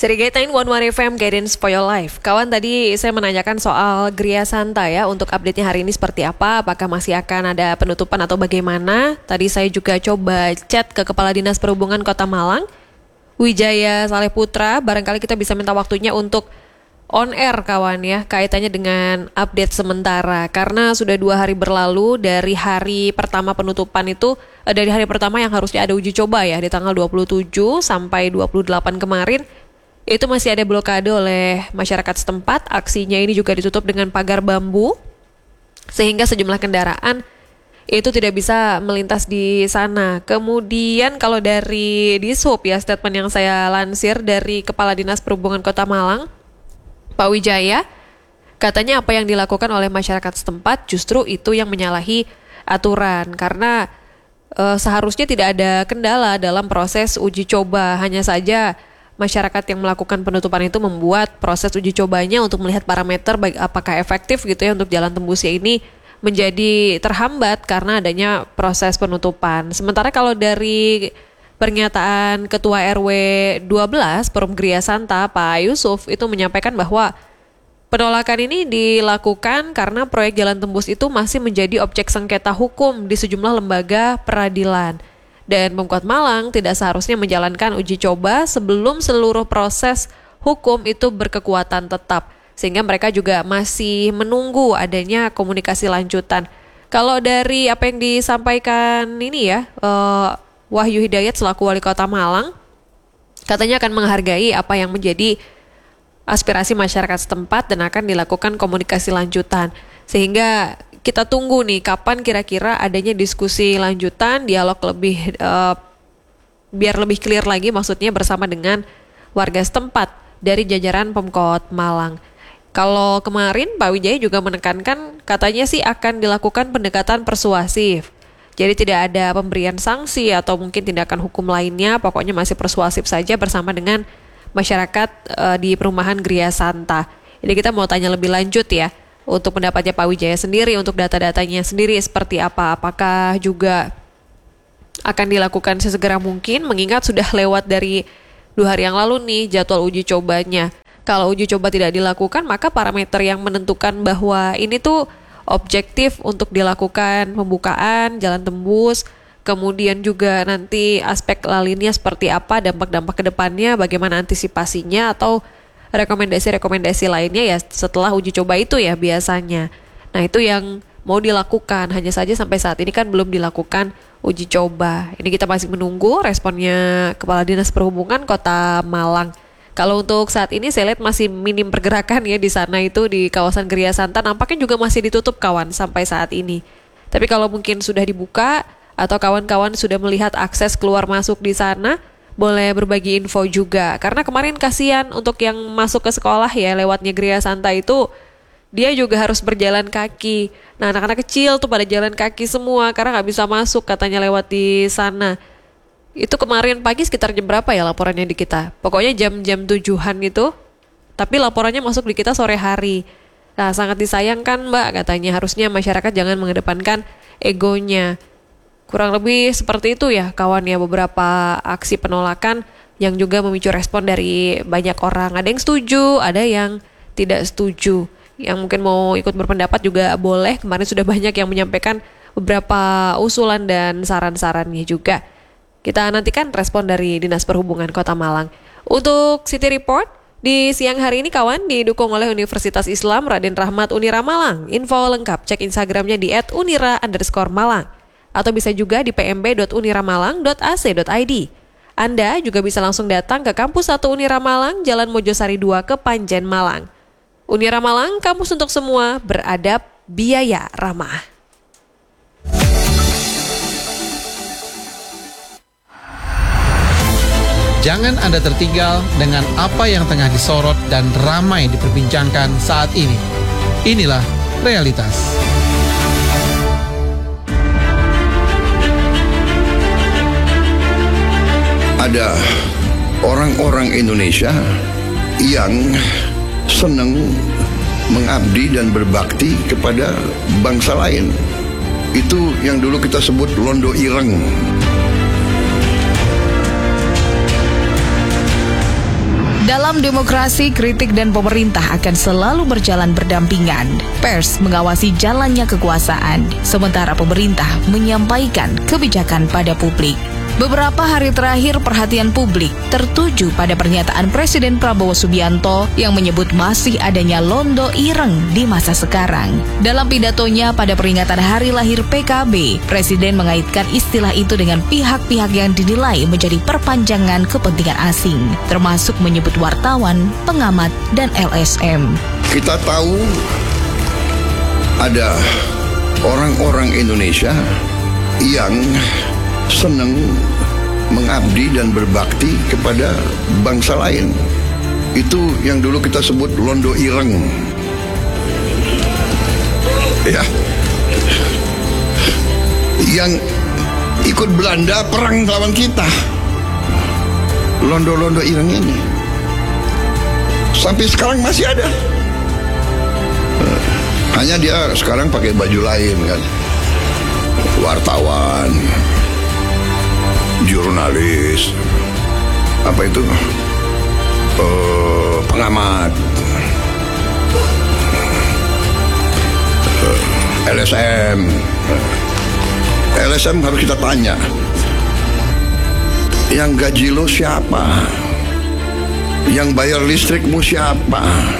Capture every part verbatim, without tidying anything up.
Serigaitain One One F M Guidance for Your Life. Kawan, tadi saya menanyakan soal Gria Santa ya, untuk update-nya hari ini seperti apa, apakah masih akan ada penutupan atau bagaimana. Tadi saya juga coba chat ke Kepala Dinas Perhubungan Kota Malang, Wijaya Saleh Putra, barangkali kita bisa minta waktunya untuk on air kawan ya, kaitannya dengan update sementara. Karena sudah dua hari berlalu dari hari pertama penutupan itu, eh, dari hari pertama yang harusnya ada uji coba ya, di tanggal dua puluh tujuh sampai dua puluh delapan kemarin, itu masih ada blokade oleh masyarakat setempat. Aksinya ini juga ditutup dengan pagar bambu, sehingga sejumlah kendaraan itu tidak bisa melintas di sana. Kemudian kalau dari Dishub ya, statement yang saya lansir dari Kepala Dinas Perhubungan Kota Malang, Pak Wijaya, katanya apa yang dilakukan oleh masyarakat setempat justru itu yang menyalahi aturan. Karena e, seharusnya tidak ada kendala dalam proses uji coba, hanya saja masyarakat yang melakukan penutupan itu membuat proses uji cobanya untuk melihat parameter baik apakah efektif gitu ya untuk jalan tembusnya ini menjadi terhambat karena adanya proses penutupan. Sementara kalau dari pernyataan Ketua R W dua belas Perum Gria Santa, Pak Yusuf, itu menyampaikan bahwa penolakan ini dilakukan karena proyek jalan tembus itu masih menjadi objek sengketa hukum di sejumlah lembaga peradilan. Dan Pemkot Malang tidak seharusnya menjalankan uji coba sebelum seluruh proses hukum itu berkekuatan tetap. Sehingga mereka juga masih menunggu adanya komunikasi lanjutan. Kalau dari apa yang disampaikan ini ya, uh, Wahyu Hidayat selaku Wali Kota Malang, katanya akan menghargai apa yang menjadi aspirasi masyarakat setempat dan akan dilakukan komunikasi lanjutan. Sehingga kita tunggu nih kapan kira-kira adanya diskusi lanjutan, dialog lebih uh, biar lebih clear lagi maksudnya bersama dengan warga setempat dari jajaran Pemkot Malang. Kalau kemarin Pak Wijaya juga menekankan katanya sih akan dilakukan pendekatan persuasif. Jadi tidak ada pemberian sanksi atau mungkin tindakan hukum lainnya, pokoknya masih persuasif saja bersama dengan masyarakat uh, di perumahan Gria Santa. Jadi kita mau tanya lebih lanjut ya, untuk pendapatnya Pak Wijaya sendiri, untuk data-datanya sendiri seperti apa, apakah juga akan dilakukan sesegera mungkin, mengingat sudah lewat dari dua hari yang lalu nih jadwal uji cobanya. Kalau uji coba tidak dilakukan, maka parameter yang menentukan bahwa ini tuh objektif untuk dilakukan pembukaan jalan tembus, kemudian juga nanti aspek lalinnya seperti apa, dampak-dampak ke depannya, bagaimana antisipasinya, atau rekomendasi-rekomendasi lainnya ya setelah uji coba itu ya biasanya. Nah itu yang mau dilakukan, hanya saja sampai saat ini kan belum dilakukan uji coba. Ini kita masih menunggu responnya Kepala Dinas Perhubungan Kota Malang. Kalau untuk saat ini saya lihat masih minim pergerakan ya di sana, itu di kawasan Gria Santa nampaknya juga masih ditutup kawan sampai saat ini. Tapi kalau mungkin sudah dibuka atau kawan-kawan sudah melihat akses keluar masuk di sana, boleh berbagi info juga. Karena kemarin kasihan untuk yang masuk ke sekolah ya lewatnya Gria Santa itu, dia juga harus berjalan kaki. Nah anak-anak kecil tuh pada jalan kaki semua karena gak bisa masuk katanya lewat di sana. Itu kemarin pagi sekitar jam berapa ya laporannya di kita? Pokoknya jam-jam tujuhan gitu. Tapi laporannya masuk di kita sore hari. Nah sangat disayangkan Mbak, katanya harusnya masyarakat jangan mengedepankan egonya. Kurang lebih seperti itu ya kawan ya, beberapa aksi penolakan yang juga memicu respon dari banyak orang. Ada yang setuju, ada yang tidak setuju. Yang mungkin mau ikut berpendapat juga boleh. Kemarin sudah banyak yang menyampaikan beberapa usulan dan saran-sarannya juga. Kita nantikan respon dari Dinas Perhubungan Kota Malang. Untuk City Report di siang hari ini kawan didukung oleh Universitas Islam Raden Rahmat Unira Malang. Info lengkap cek Instagramnya di et unira underscore malang. Atau bisa juga di p m b dot uniramalang dot a c dot i d. Anda juga bisa langsung datang ke Kampus satu Unira Malang, Jalan Mojosari dua, Kepanjen, Malang. Unira Malang, kampus untuk semua, beradab, biaya ramah. Jangan Anda tertinggal dengan apa yang tengah disorot dan ramai diperbincangkan saat ini. Inilah realitas. Ada orang-orang Indonesia yang senang mengabdi dan berbakti kepada bangsa lain. Itu yang dulu kita sebut londo ireng. Dalam demokrasi, kritik dan pemerintah akan selalu berjalan berdampingan. Pers mengawasi jalannya kekuasaan, sementara pemerintah menyampaikan kebijakan pada publik. Beberapa hari terakhir perhatian publik tertuju pada pernyataan Presiden Prabowo Subianto yang menyebut masih adanya londo ireng di masa sekarang. Dalam pidatonya pada peringatan hari lahir P K B, Presiden mengaitkan istilah itu dengan pihak-pihak yang dinilai menjadi perpanjangan kepentingan asing, termasuk menyebut wartawan, pengamat, dan L S M. Kita tahu ada orang-orang Indonesia yang senang mengabdi dan berbakti kepada bangsa lain. Itu yang dulu kita sebut londo ireng. Ya. Yang ikut Belanda perang lawan kita. Londo-londo ireng ini sampai sekarang masih ada. Hanya dia sekarang pakai baju lain kan. Wartawan, jurnalis, apa itu, uh, pengamat, uh, L S M. L S M harus kita tanya, yang gaji lo siapa? Yang bayar listrikmu siapa?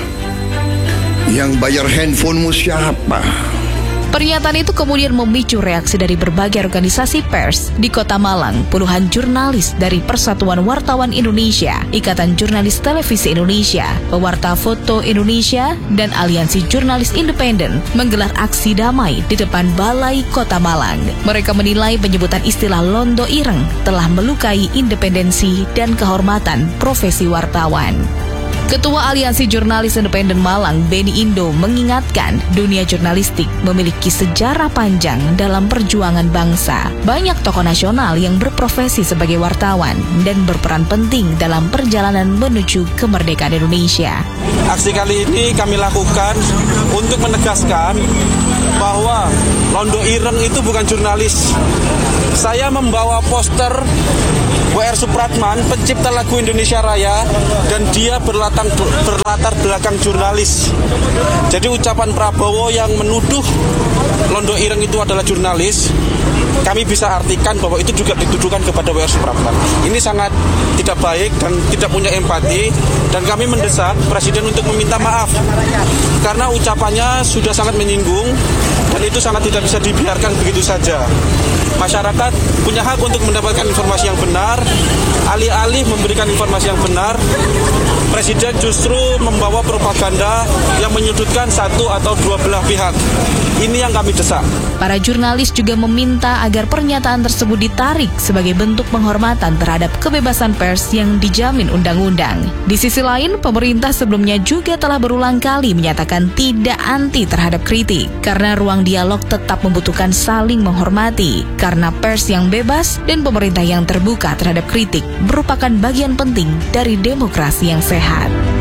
Yang bayar handphonemu siapa? Pernyataan itu kemudian memicu reaksi dari berbagai organisasi pers. Di Kota Malang, puluhan jurnalis dari Persatuan Wartawan Indonesia, Ikatan Jurnalis Televisi Indonesia, Pewarta Foto Indonesia, dan Aliansi Jurnalis Independen menggelar aksi damai di depan Balai Kota Malang. Mereka menilai penyebutan istilah londo ireng telah melukai independensi dan kehormatan profesi wartawan. Ketua Aliansi Jurnalis Independen Malang, Beni Indo, mengingatkan dunia jurnalistik memiliki sejarah panjang dalam perjuangan bangsa. Banyak tokoh nasional yang berprofesi sebagai wartawan dan berperan penting dalam perjalanan menuju kemerdekaan Indonesia. Aksi kali ini kami lakukan untuk menegaskan bahwa londo ireng itu bukan jurnalis. Saya membawa poster W R Supratman, pencipta lagu Indonesia Raya, dan dia berlatar, berlatar belakang jurnalis. Jadi ucapan Prabowo yang menuduh londo ireng itu adalah jurnalis, kami bisa artikan bahwa itu juga dituduhkan kepada W R Supratman. Ini sangat tidak baik dan tidak punya empati, dan kami mendesak Presiden untuk meminta maaf karena ucapannya sudah sangat menyinggung dan itu sangat tidak bisa dibiarkan begitu saja. Masyarakat punya hak untuk mendapatkan informasi yang benar. Alih-alih memberikan informasi yang benar, Presiden justru membawa propaganda yang menyudutkan satu atau dua belah pihak. Ini yang kami desak. Para jurnalis juga meminta agar pernyataan tersebut ditarik sebagai bentuk penghormatan terhadap kebebasan pers yang dijamin undang-undang. Di sisi lain, pemerintah sebelumnya juga telah berulang kali menyatakan tidak anti terhadap kritik, karena ruang dialog tetap membutuhkan saling menghormati, karena pers yang bebas dan pemerintah yang terbuka terhadap kritik merupakan bagian penting dari demokrasi yang sehat.